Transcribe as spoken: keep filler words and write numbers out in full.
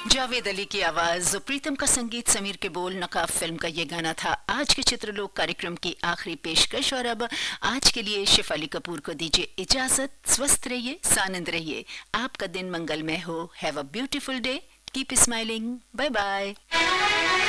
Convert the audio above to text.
जावेद अली की आवाज, प्रीतम का संगीत, समीर के बोल, नकाब फिल्म का ये गाना था आज के चित्रलोक कार्यक्रम की आखिरी पेशकश। और अब आज के लिए शिफ अली कपूर को दीजिए इजाजत। स्वस्थ रहिए, सानंद रहिए, आपका दिन मंगलमय हो। Have a beautiful day, keep smiling, bye bye.